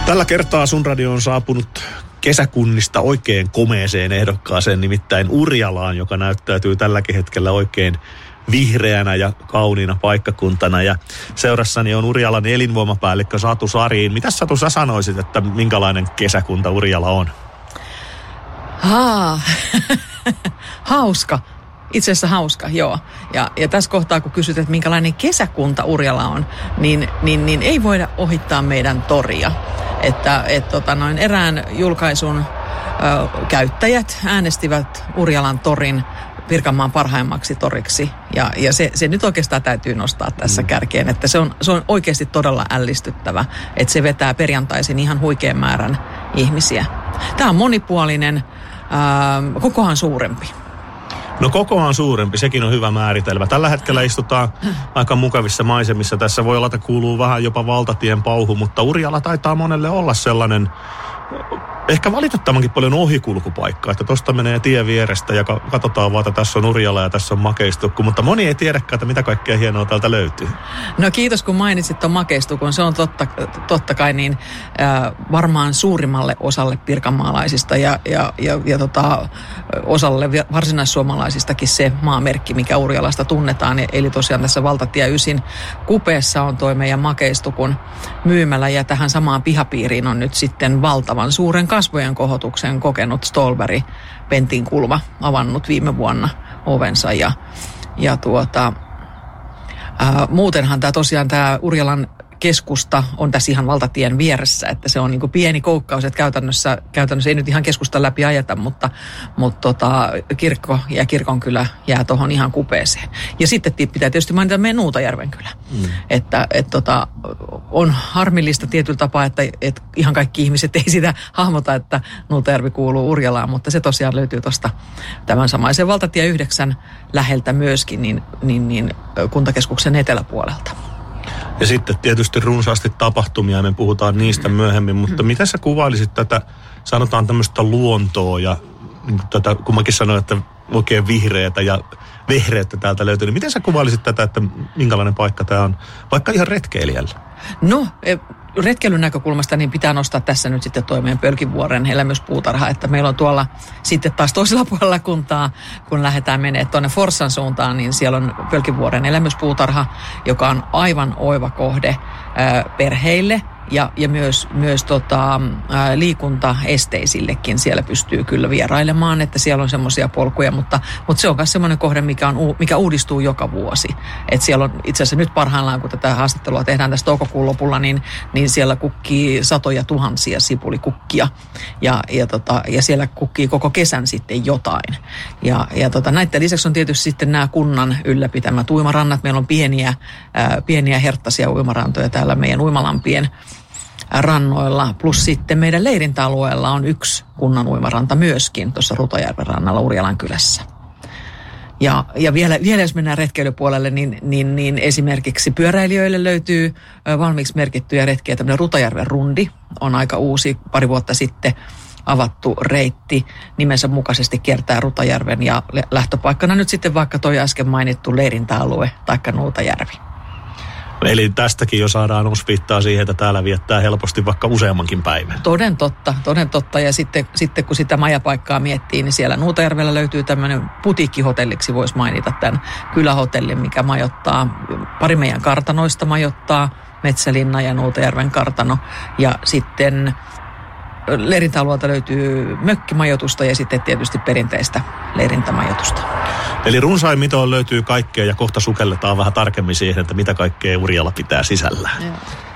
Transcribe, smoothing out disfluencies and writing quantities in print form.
Tällä kertaa Sun Radio on saapunut kesäkunnista oikein komeeseen ehdokkaaseen, nimittäin Urjalaan, joka näyttäytyy tälläkin hetkellä oikein vihreänä ja kauniina paikkakuntana. Ja seurassani on Urjalan elinvoimapäällikkö Satu Sariin. Mitäs Satu sä sanoisit, että minkälainen kesäkunta Urjala on? Hauska. Itse asiassa hauska, joo. Ja tässä kohtaa, kun kysyt, että minkälainen kesäkunta Urjala on, niin ei voida ohittaa meidän toria. Että erään julkaisun käyttäjät äänestivät Urjalan torin Pirkanmaan parhaimmaksi toriksi. Ja se nyt oikeastaan täytyy nostaa tässä kärkeen, että se on oikeasti todella ällistyttävä, että se vetää perjantaisin ihan huikean määrän ihmisiä. Tämä on monipuolinen, kokohan suurempi. No kokoaan suurempi, sekin on hyvä määritelmä. Tällä hetkellä istutaan aika mukavissa maisemissa. Tässä voi olla, että kuuluu vähän jopa valtatien pauhu, mutta Urjala taitaa monelle olla sellainen ehkä valitettavankin paljon ohikulkupaikka, että tosta menee tie vierestä ja katsotaan vaan, että tässä on Urjala ja tässä on Makeistukku, mutta moni ei tiedäkään, että mitä kaikkea hienoa täältä löytyy. No kiitos, kun mainitsit tuon Makeistukun. Se on totta kai niin varmaan suurimmalle osalle pirkanmaalaisista ja osalle varsinaissuomalaisistakin se maamerkki, mikä Urjalasta tunnetaan. Eli tosiaan tässä valtatie 9 kupeessa on toi meidän Makeistukun myymälä ja tähän samaan pihapiiriin on nyt sitten valtavan suuren kasvojen kohotuksen kokenut Ståhlberg Pentinkulma avannut viime vuonna ovensa muutenhan tämä Urjalan keskusta on tässä ihan valtatien vieressä, että se on niin kuin pieni koukkaus, että käytännössä ei nyt ihan keskustan läpi ajeta, mutta kirkko ja kirkonkylä jää tuohon ihan kupeeseen. Ja sitten pitää tietysti mainita meidän Nuutajärven kylä. Että on harmillista tietyllä tapaa, että ihan kaikki ihmiset ei sitä hahmota, että Nuutajärvi kuuluu Urjalaan, mutta se tosiaan löytyy tuosta tämän samaisen valtatie 9 läheltä myöskin niin kuntakeskuksen eteläpuolelta. Ja sitten tietysti runsaasti tapahtumia, me puhutaan niistä myöhemmin, mutta miten sä kuvailisit tätä, sanotaan tämmöistä luontoa ja tätä, kun mäkin sanoin, että oikein vihreätä ja vehreyttä täältä löytyy, niin miten sä kuvailisit tätä, että minkälainen paikka tämä on, vaikka ihan retkeilijällä? No, retkeilyn näkökulmasta niin pitää nostaa tässä nyt sitten toimeen Pölkinvuoren elämyspuutarha, että meillä on tuolla sitten taas toisella puolella kuntaa, kun lähdetään menemään tuonne Forssan suuntaan, niin siellä on Pölkinvuoren elämyspuutarha, joka on aivan oiva kohde perheille ja myös liikuntaesteisillekin siellä pystyy kyllä vierailemaan, että siellä on semmoisia polkuja, mutta se on myös semmoinen kohde, mikä uudistuu joka vuosi. Että siellä on itse asiassa nyt parhaillaan, kun tätä haastattelua tehdään tässä toukokuun lopulla, niin siellä kukkii satoja tuhansia sipulikukkia ja siellä kukkii koko kesän sitten jotain. Ja näiden lisäksi on tietysti sitten nämä kunnan ylläpitämät uimarannat. Meillä on pieniä herttaisia uimarantoja täällä meidän uimalampien rannoilla, plus sitten meidän leirintäalueella on yksi kunnan uimaranta myöskin tuossa Rutajärven rannalla Urjalan kylässä. Ja vielä jos mennään retkeilypuolelle, niin esimerkiksi pyöräilijöille löytyy valmiiksi merkittyjä retkiä. Tämmöinen Rutajärven rundi on aika uusi, pari vuotta sitten avattu reitti nimensä mukaisesti kiertää Rutajärven ja lähtöpaikkana nyt sitten vaikka toi äsken mainittu leirintäalue taikka Nuutajärvi. Eli tästäkin jo saadaan osviittaa siihen, että täällä viettää helposti vaikka useammankin päivän. Toden totta. Ja sitten kun sitä majapaikkaa miettii, niin siellä Nuutajärvellä löytyy tämmöinen putiikkihotelliksi, voisi mainita tämän kylähotellin, mikä majoittaa, pari meidän kartanoista majoittaa, Metsälinna ja Nuutajärven kartano. Ja sitten leirintäalueelta löytyy mökkimajoitusta ja sitten tietysti perinteistä leirintämajoitusta. Eli runsaimmitoon löytyy kaikkea ja kohta sukelletaan vähän tarkemmin siihen, että mitä kaikkea Urjala pitää sisällään. Joo.